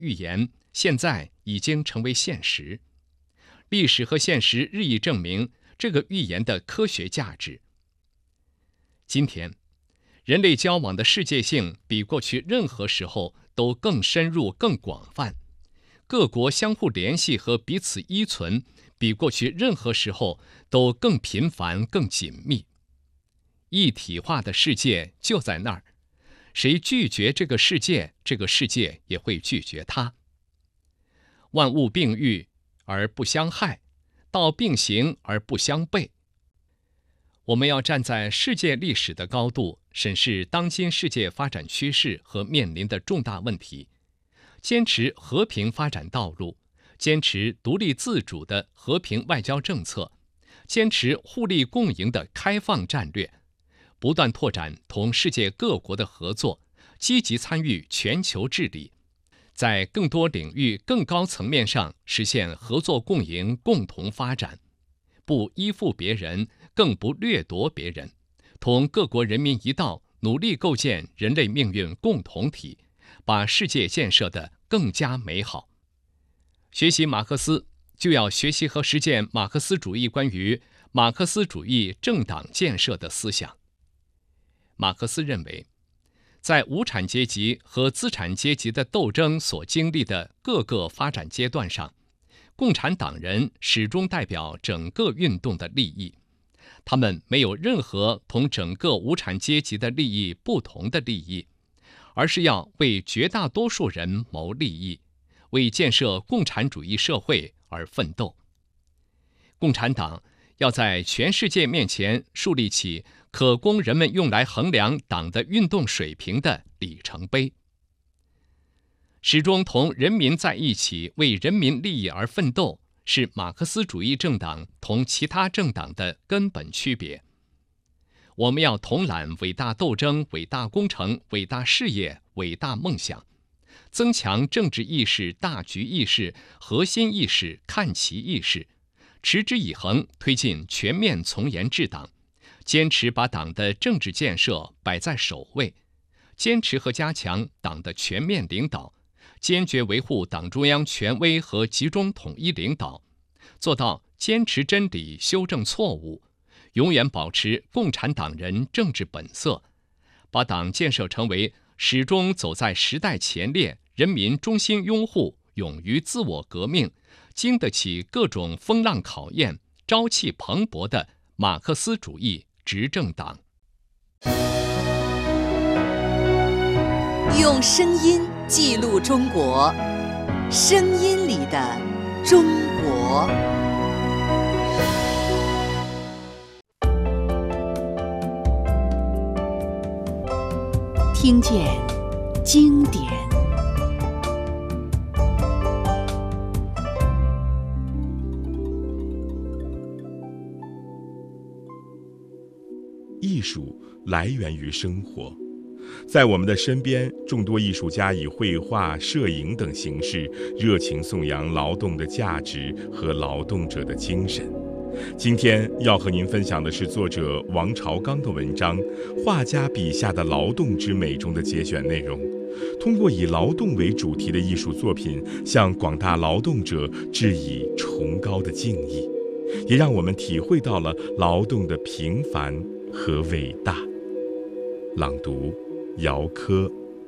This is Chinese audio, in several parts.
预言现在已经成为现实。历史和现实日益证明这个预言的科学价值。今天，人类交往的世界性比过去任何时候都更深入、更广泛，各国相互联系和彼此依存比过去任何时候都更频繁、更紧密。一体化的世界就在那儿，谁拒绝这个世界，这个世界也会拒绝他。万物并育而不相害，道并行而不相悖。我们要站在世界历史的高度，审视当今世界发展趋势和面临的重大问题，坚持和平发展道路，坚持独立自主的和平外交政策，坚持互利共赢的开放战略，不断拓展同世界各国的合作，积极参与全球治理，在更多领域、更高层面上实现合作共赢、共同发展，不依附别人，更不掠夺别人，同各国人民一道，努力构建人类命运共同体，把世界建设得更加美好。学习马克思，就要学习和实践马克思主义关于马克思主义政党建设的思想。马克思认为，在无产阶级和资产阶级的斗争所经历的各个发展阶段上，共产党人始终代表整个运动的利益，他们没有任何同整个无产阶级的利益不同的利益，而是要为绝大多数人谋利益，为建设共产主义社会而奋斗。共产党要在全世界面前树立起可供人们用来衡量党的运动水平的里程碑。始终同人民在一起，为人民利益而奋斗，是马克思主义政党同其他政党的根本区别。我们要统揽伟大斗争、伟大工程、伟大事业、伟大梦想，增强政治意识、大局意识、核心意识、看齐意识，持之以恒推进全面从严治党，坚持把党的政治建设摆在首位，坚持和加强党的全面领导，坚决维护党中央权威和集中统一领导，做到坚持真理、修正错误，永远保持共产党人政治本色，把党建设成为始终走在时代前列、人民衷心拥护、勇于自我革命、经得起各种风浪考验、朝气蓬勃的马克思主义执政党。 用声音记录中国，声音里的中国。听见经典。 艺术来源于生活，在我们的身边，众多艺术家以绘画、摄影等形式，热情颂扬劳动的价值和劳动者的精神。今天要和您分享的是作者王朝刚的文章《画家笔下的劳动之美》中的节选内容，通过以劳动为主题的艺术作品，向广大劳动者致以崇高的敬意，也让我们体会到了劳动的平凡和伟大。朗读姚科。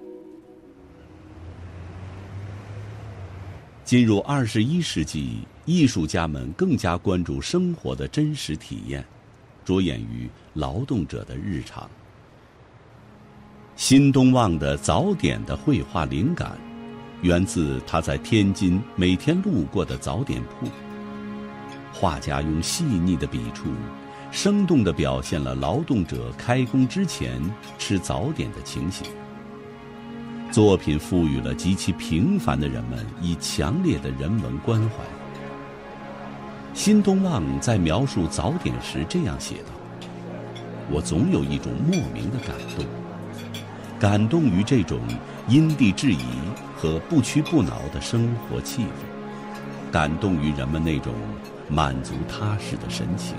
进入21世纪，艺术家们更加关注生活的真实体验，着眼于劳动者的日常。新东望的早点的绘画灵感，源自他在天津每天路过的早点铺。画家用细腻的笔触，生动地表现了劳动者开工之前吃早点的情形。作品赋予了极其平凡的人们以强烈的人文关怀。新东望在描述早点时这样写道：我总有一种莫名的感动于这种因地制宜和不屈不挠的生活气氛，感动于人们那种满足踏实的神情。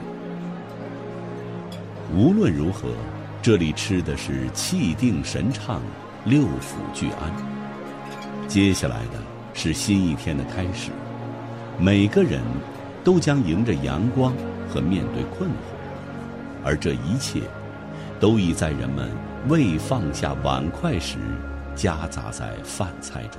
无论如何，这里吃的是气定神畅，六腑俱安。接下来的是新一天的开始，每个人都将迎着阳光和面对困惑，而这一切都已在人们未放下碗筷时夹杂在饭菜中。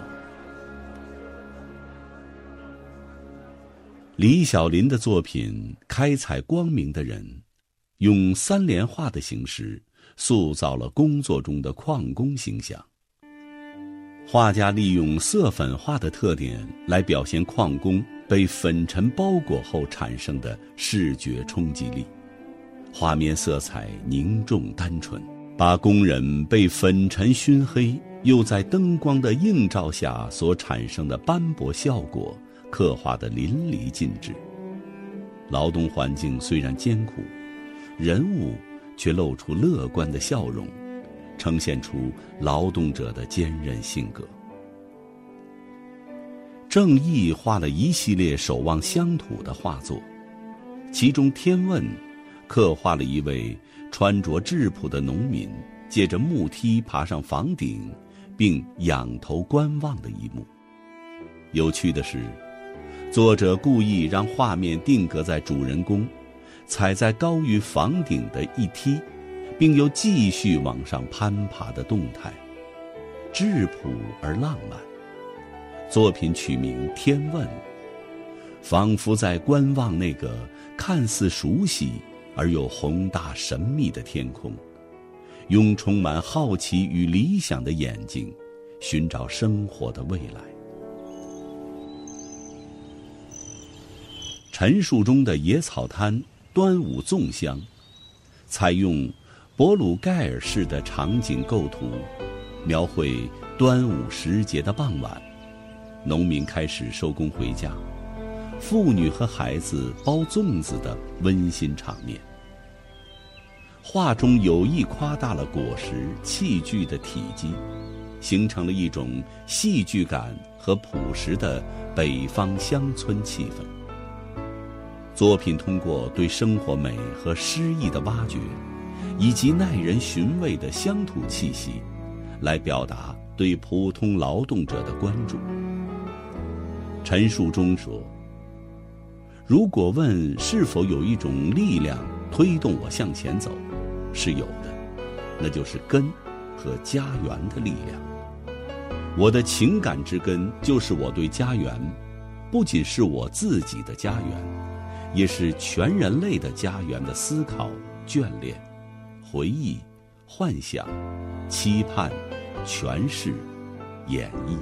李小林的作品《开采光明的人》用3联画的形式塑造了工作中的矿工形象。画家利用色粉画的特点来表现矿工被粉尘包裹后产生的视觉冲击力，画面色彩凝重单纯，把工人被粉尘熏黑又在灯光的映照下所产生的斑驳效果刻画得淋漓尽致。劳动环境虽然艰苦，人物却露出乐观的笑容，呈现出劳动者的坚韧性格。郑毅画了一系列守望乡土的画作，其中《天问》刻画了一位穿着质朴的农民借着木梯爬上房顶，并仰头观望的一幕。有趣的是，作者故意让画面定格在主人公踩在高于房顶的一梯，并又继续往上攀爬的动态，质朴而浪漫。作品取名《天问》，仿佛在观望那个看似熟悉而又宏大神秘的天空，用充满好奇与理想的眼睛寻找生活的未来。陈树中的野草滩端午粽香，采用博鲁盖尔式的场景构图，描绘端午时节的傍晚，农民开始收工回家，妇女和孩子包粽子的温馨场面。画中有意夸大了果实器具的体积，形成了一种戏剧感和朴实的北方乡村气氛。作品通过对生活美和诗意的挖掘，以及耐人寻味的乡土气息，来表达对普通劳动者的关注。陈树中说，如果问是否有一种力量推动我向前走，是有的，那就是根和家园的力量。我的情感之根就是我对家园，不仅是我自己的家园，也是全人类的家园的思考、眷恋、回忆、幻想、期盼、诠释、演绎。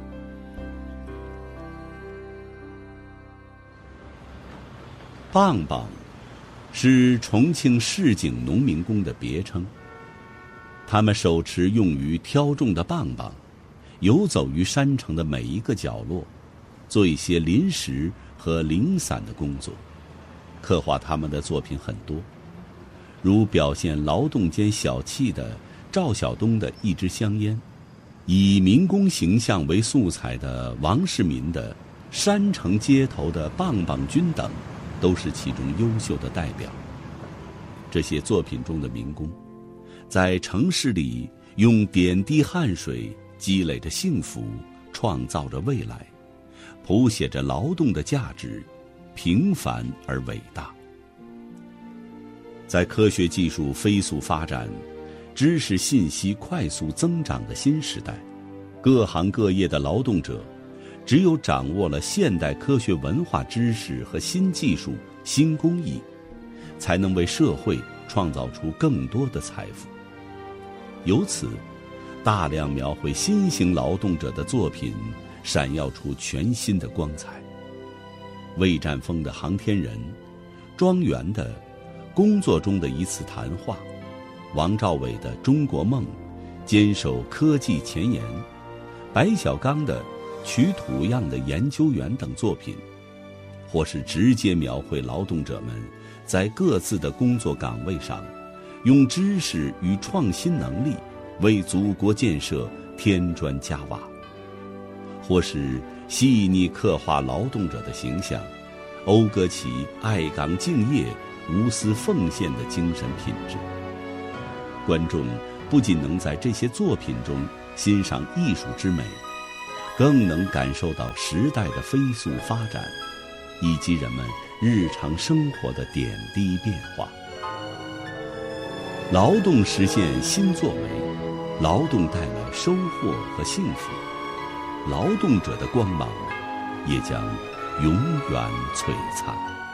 棒棒是重庆市井农民工的别称，他们手持用于挑种的棒棒，游走于山城的每一个角落，做一些临时和零散的工作。刻画他们的作品很多，如表现劳动间小气的赵晓东的一支香烟，以民工形象为素材的王世民的山城街头的棒棒军等，都是其中优秀的代表。这些作品中的民工，在城市里用点滴汗水积累着幸福，创造着未来，谱写着劳动的价值，平凡而伟大。在科学技术飞速发展、知识信息快速增长的新时代，各行各业的劳动者只有掌握了现代科学文化知识和新技术、新工艺，才能为社会创造出更多的财富。由此，大量描绘新型劳动者的作品闪耀出全新的光彩。魏占峰的航天人，庄园的工作中的一次谈话，王兆伟的中国梦，坚守科技前沿，白小刚的取土样的研究员等作品，或是直接描绘劳动者们在各自的工作岗位上，用知识与创新能力为祖国建设添砖加瓦，或是细腻刻画劳动者的形象，讴歌其爱岗敬业、无私奉献的精神品质。观众不仅能在这些作品中欣赏艺术之美， 更能感受到时代的飞速发展，以及人们日常生活的点滴变化。劳动实现新作为，劳动带来收获和幸福，劳动者的光芒也将永远璀璨。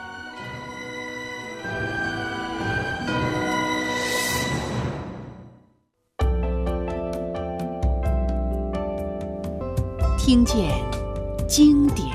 听见经典。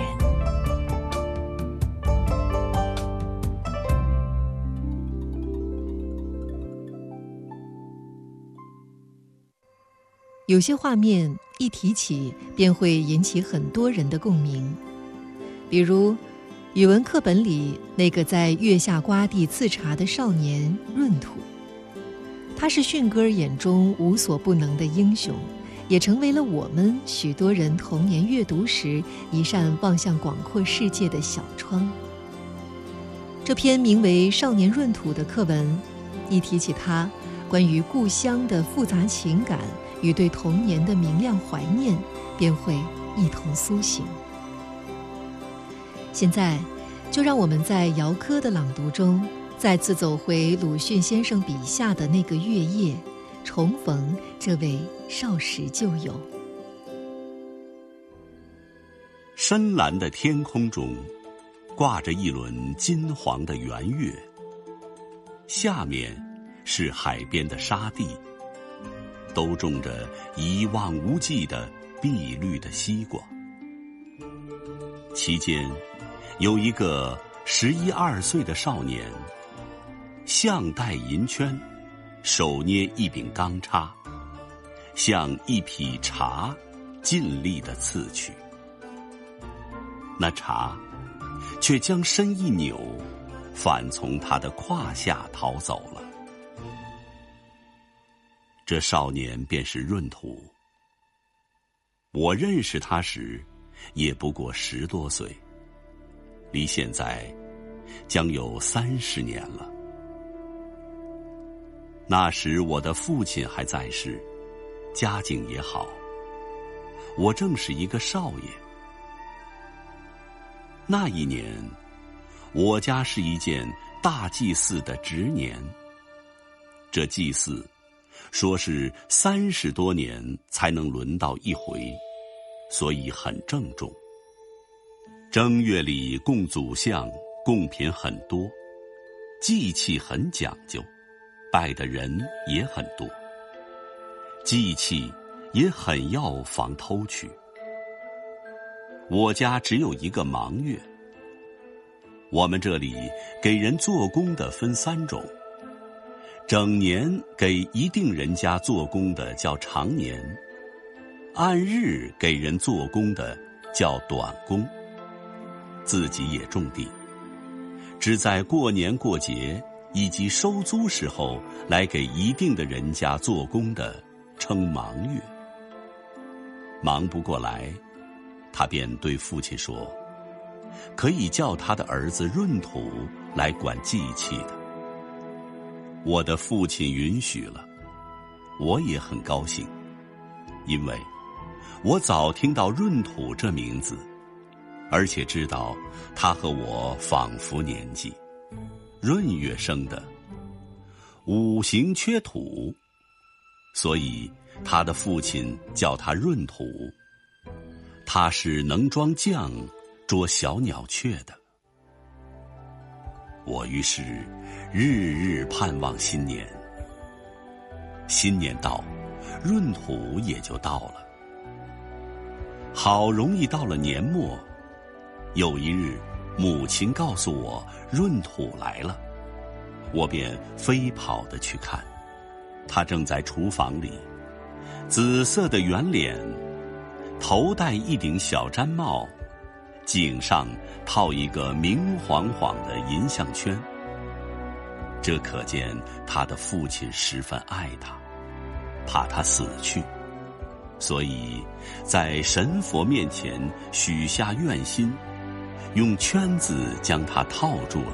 有些画面一提起便会引起很多人的共鸣，比如语文课本里那个在月下瓜地刺茶的少年闰土，他是迅哥眼中无所不能的英雄，也成为了我们许多人童年阅读时一扇望向广阔世界的小窗。这篇名为《少年闰土》的课文，一提起他关于故乡的复杂情感与对童年的明亮怀念，便会一同苏醒。现在，就让我们在姚科的朗读中，再次走回鲁迅先生笔下的那个月夜，重逢这位少时旧友。 深蓝的天空中，挂着一轮金黄的圆月，下面是海边的沙地，都种着一望无际的碧绿的西瓜。其间有一个11、12岁的少年，项戴银圈，手捏一柄钢叉，向一匹茶尽力地刺去。那茶却将身一扭，反从他的胯下逃走了。这少年便是闰土。我认识他时也不过10多岁，离现在将有30年了。那时我的父亲还在世，家境也好，我正是一个少爷。那一年，我家是一件大祭祀的值年。这祭祀说是30多年才能轮到一回，所以很郑重。正月里供祖像，贡品很多，祭器很讲究，拜的人也很多，祭器也很要防偷取。我家只有一个忙月。我们这里给人做工的分3种，整年给一定人家做工的叫长年，按日给人做工的叫短工。自己也种地，只在过年过节以及收租时候来给一定的人家做工的称忙月。忙不过来，他便对父亲说，可以叫他的儿子闰土来管祭器的。我的父亲允许了，我也很高兴，因为我早听到闰土这名字，而且知道他和我仿佛年纪，闰月生的，5行缺土，所以他的父亲叫他闰土。他是能装酱捉小鸟雀的。我于是日日盼望新年。新年到，闰土也就到了。好容易到了年末，有一日母亲告诉我闰土来了，我便飞跑地去看。他正在厨房里，紫色的圆脸，头戴一顶小毡帽，颈上套一个明晃晃的银项圈。这可见他的父亲十分爱他，怕他死去，所以在神佛面前许下愿心，用圈子将他套住了。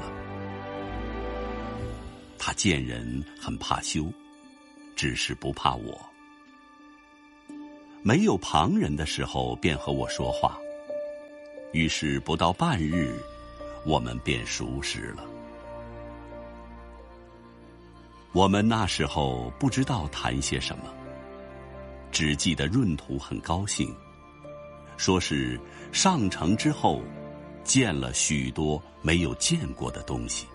他见人很怕羞，只是不怕我。 没有旁人的时候便和我说话，于是不到半日，我们便熟识了。我们那时候不知道谈些什么，只记得闰土很高兴，说是上城之后见了许多没有见过的东西。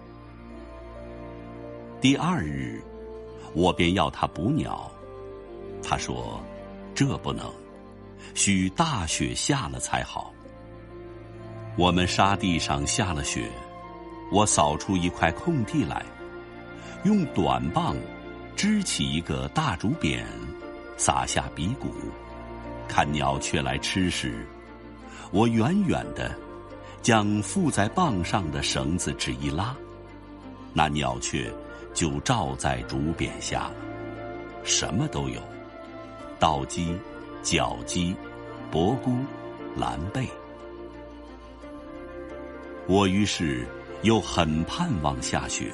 第二日，我便要他捕鸟，他说这不能，须大雪下了才好。我们沙地上下了雪，我扫出一块空地来，用短棒支起一个大竹匾，撒下鼻骨，看鸟雀来吃时，我远远地将附在棒上的绳子只一拉，那鸟雀就罩在竹匾下了，什么都有，稻鸡、角鸡、伯菇、蓝贝。我于是又很盼望下雪。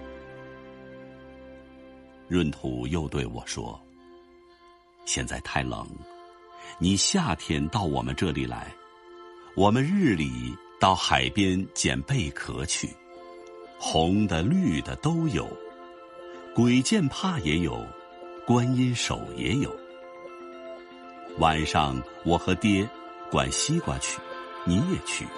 闰土又对我说，现在太冷，你夏天到我们这里来，我们日里到海边捡贝壳去，红的绿的都有，鬼见帕也有，观音手也有。晚上我和爹管西瓜去，你也去。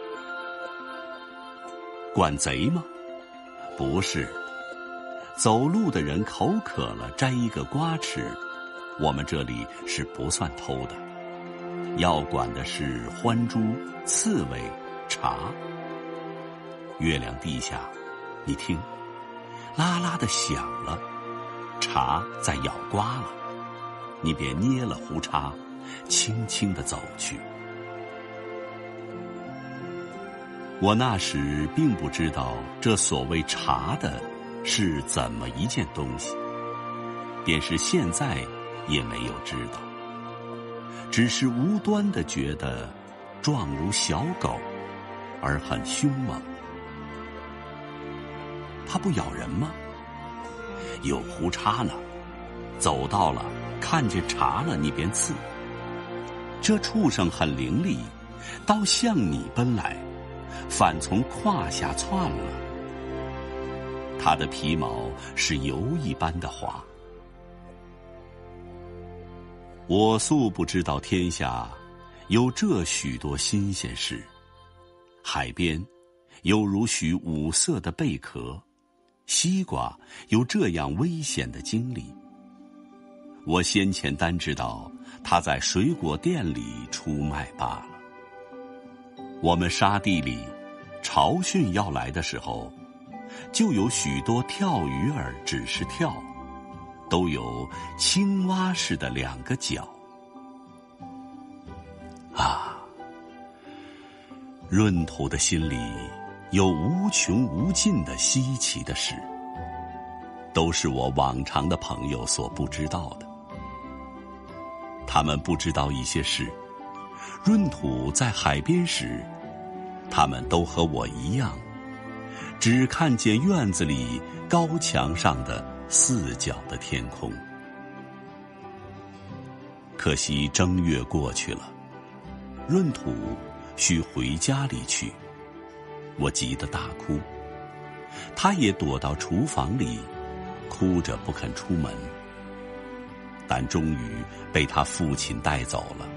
管贼吗？不是，走路的人口渴了摘一个瓜吃，我们这里是不算偷的。要管的是獾猪、刺猬、茶。月亮地下，你听，啦啦的响了，茶在咬瓜了，你便捏了胡茬，轻轻地走去。我那时并不知道这所谓茶的是怎么一件东西，便是现在也没有知道，只是无端地觉得状如小狗，而很凶猛。它不咬人吗？有胡茬呢，走到了看见茶了，你便刺。这畜生很伶俐，倒向你奔来，反从胯下窜了。它的皮毛是油一般的滑。我素不知道天下有这许多新鲜事，海边有如许五色的贝壳，西瓜有这样危险的经历。我先前单知道它在水果店里出卖罢了。我们沙地里潮汛要来的时候，就有许多跳鱼儿只是跳，都有青蛙似的两个角。啊，闰土的心里有无穷无尽的稀奇的事，都是我往常的朋友所不知道的。他们不知道一些事，闰土在海边时，他们都和我一样，只看见院子里高墙上的四角的天空。可惜正月过去了，闰土须回家里去，我急得大哭，他也躲到厨房里，哭着不肯出门，但终于被他父亲带走了。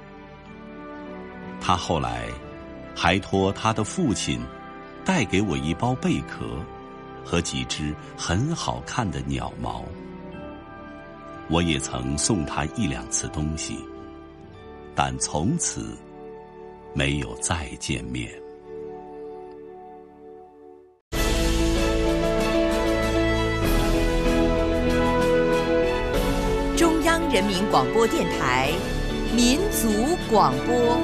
他后来还托他的父亲带给我一包贝壳和几只很好看的鸟毛。我也曾送他一两次东西，但从此没有再见面。 中央人民广播电台民族广播。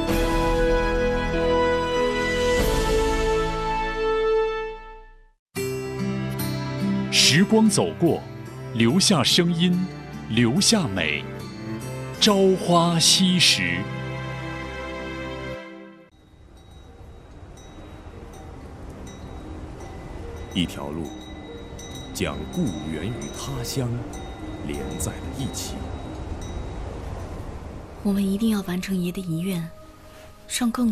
时光走过，留下声音，留下美。朝花夕拾。 一条路，将故园与他乡连在了一起。 我们一定要完成爷的遗愿，让更